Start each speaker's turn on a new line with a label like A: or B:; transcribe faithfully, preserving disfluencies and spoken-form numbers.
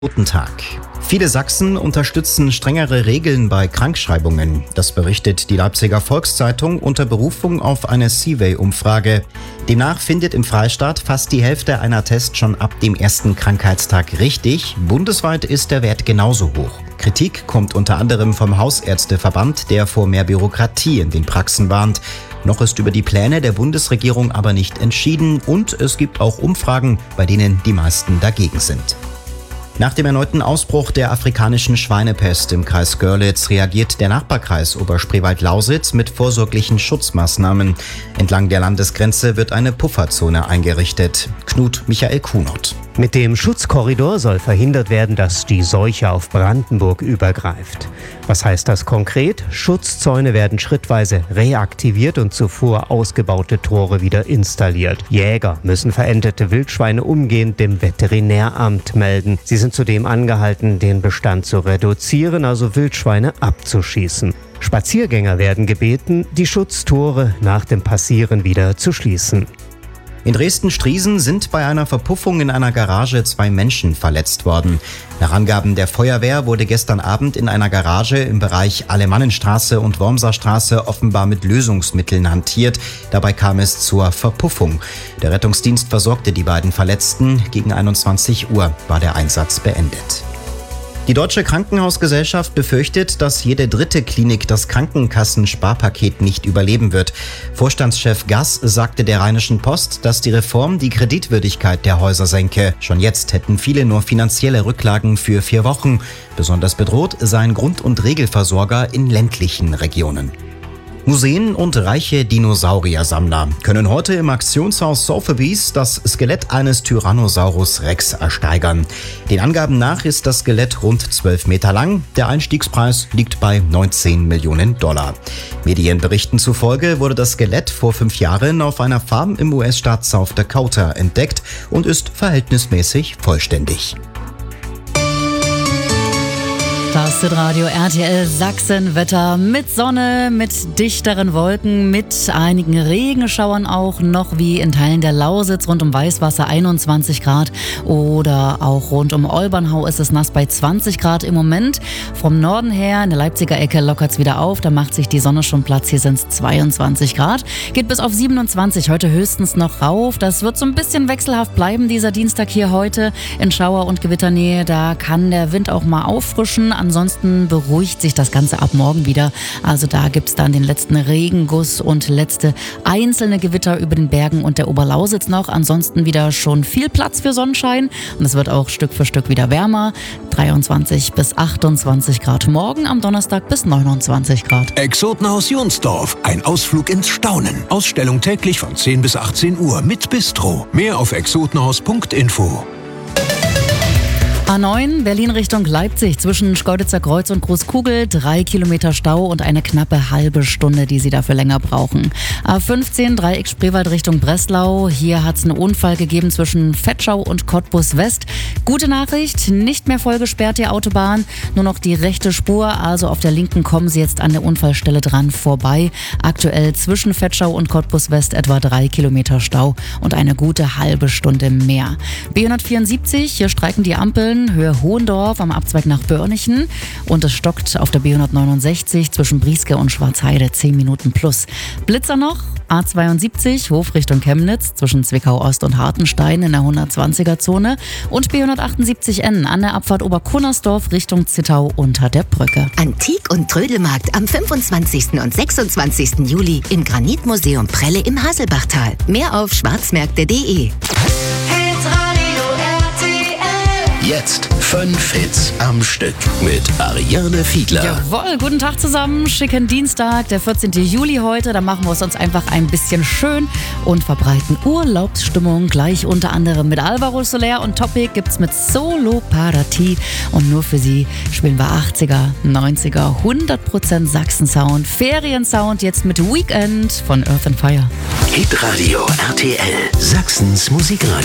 A: Guten Tag. Viele Sachsen unterstützen strengere Regeln bei Krankschreibungen. Das berichtet die Leipziger Volkszeitung unter Berufung auf eine Seaway-Umfrage. Demnach findet im Freistaat fast die Hälfte einer Tests schon ab dem ersten Krankheitstag richtig. Bundesweit ist der Wert genauso hoch. Kritik kommt unter anderem vom Hausärzteverband, der vor mehr Bürokratie in den Praxen warnt. Noch ist über die Pläne der Bundesregierung aber nicht entschieden und es gibt auch Umfragen, bei denen die meisten dagegen sind. Nach dem erneuten Ausbruch der afrikanischen Schweinepest im Kreis Görlitz reagiert der Nachbarkreis Oberspreewald-Lausitz mit vorsorglichen Schutzmaßnahmen. Entlang der Landesgrenze wird eine Pufferzone eingerichtet. Knut Michael Kunert.
B: Mit dem Schutzkorridor soll verhindert werden, dass die Seuche auf Brandenburg übergreift. Was heißt das konkret? Schutzzäune werden schrittweise reaktiviert und zuvor ausgebaute Tore wieder installiert. Jäger müssen verendete Wildschweine umgehend dem Veterinäramt melden. Sie sind zudem angehalten, den Bestand zu reduzieren, also Wildschweine abzuschießen. Spaziergänger werden gebeten, die Schutztore nach dem Passieren wieder zu schließen.
A: In Dresden-Striesen sind bei einer Verpuffung in einer Garage zwei Menschen verletzt worden. Nach Angaben der Feuerwehr wurde gestern Abend in einer Garage im Bereich Alemannenstraße und Wormserstraße offenbar mit Lösungsmitteln hantiert. Dabei kam es zur Verpuffung. Der Rettungsdienst versorgte die beiden Verletzten. Gegen einundzwanzig Uhr war der Einsatz beendet. Die Deutsche Krankenhausgesellschaft befürchtet, dass jede dritte Klinik das Krankenkassensparpaket nicht überleben wird. Vorstandschef Gass sagte der Rheinischen Post, dass die Reform die Kreditwürdigkeit der Häuser senke. Schon jetzt hätten viele nur finanzielle Rücklagen für vier Wochen. Besonders bedroht seien Grund- und Regelversorger in ländlichen Regionen. Museen und reiche Dinosauriersammler können heute im Auktionshaus Sotheby's das Skelett eines Tyrannosaurus Rex ersteigern. Den Angaben nach ist das Skelett rund zwölf Meter lang. Der Einstiegspreis liegt bei neunzehn Millionen Dollar. Medienberichten zufolge wurde das Skelett vor fünf Jahren auf einer Farm im U S-Staat South Dakota entdeckt und ist verhältnismäßig vollständig.
C: Das ist Radio R T L Sachsen-Wetter mit Sonne, mit dichteren Wolken, mit einigen Regenschauern auch noch, wie in Teilen der Lausitz rund um Weißwasser einundzwanzig Grad oder auch rund um Olbernhau ist es nass bei zwanzig Grad im Moment. Vom Norden her in der Leipziger Ecke lockert es wieder auf, da macht sich die Sonne schon Platz, hier sind es zweiundzwanzig Grad, geht bis auf siebenundzwanzig, heute höchstens noch rauf. Das wird so ein bisschen wechselhaft bleiben, dieser Dienstag hier heute in Schauer- und Gewitternähe, da kann der Wind auch mal auffrischen. Ansonsten beruhigt sich das Ganze ab morgen wieder. Also da gibt es dann den letzten Regenguss und letzte einzelne Gewitter über den Bergen und der Oberlausitz noch. Ansonsten wieder schon viel Platz für Sonnenschein. Und es wird auch Stück für Stück wieder wärmer. dreiundzwanzig bis achtundzwanzig Grad morgen, am Donnerstag bis neunundzwanzig Grad.
D: Exotenhaus Jonsdorf. Ein Ausflug ins Staunen. Ausstellung täglich von zehn bis achtzehn Uhr mit Bistro. Mehr auf exotenhaus punkt info.
C: A neun, Berlin Richtung Leipzig, zwischen Schkeuditzer Kreuz und Großkugel, drei Kilometer Stau und eine knappe halbe Stunde, die Sie dafür länger brauchen. A fünfzehn, Dreieck Spreewald Richtung Breslau, hier hat es einen Unfall gegeben zwischen Vetschau und Cottbus West. Gute Nachricht, nicht mehr voll gesperrt die Autobahn, nur noch die rechte Spur, also auf der linken kommen Sie jetzt an der Unfallstelle dran vorbei. Aktuell zwischen Vetschau und Cottbus West etwa drei Kilometer Stau und eine gute halbe Stunde mehr. B hundertvierundsiebzig, hier streiken die Ampeln, Höhe Hohendorf am Abzweig nach Börnichen und es stockt auf der B hundertneunundsechzig zwischen Brieske und Schwarzheide zehn Minuten plus. Blitzer noch, A zweiundsiebzig Hof Richtung Chemnitz zwischen Zwickau Ost und Hartenstein in der hundertzwanziger Zone und B hundertachtundsiebzig N an der Abfahrt Oberkunnersdorf Richtung Zittau unter der Brücke.
E: Antik- und Trödelmarkt am fünfundzwanzigsten und sechsundzwanzigsten Juli im Granitmuseum Prelle im Haselbachtal. Mehr auf schwarzmärkte punkt de.
D: Jetzt fünf Hits am Stück mit Ariane Fiedler.
C: Jawohl, guten Tag zusammen. Schicken Dienstag, der vierzehnten Juli heute. Da machen wir es uns einfach ein bisschen schön und verbreiten Urlaubsstimmung. Gleich unter anderem mit Alvaro Soler und Topic gibt's mit Solo Parati. Und nur für Sie spielen wir achtziger, neunziger, hundert Prozent Sachsen-Sound, Feriensound jetzt mit Weekend von Earth and Fire.
D: Hitradio R T L, Sachsens Musikradio.